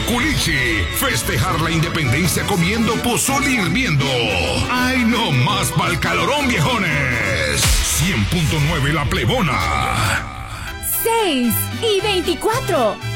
culichi. Festejar la independencia comiendo pozole hirviendo. ¡Ay, no más pa'l calorón, viejones! 100.9 La Plebona. 6 y 24.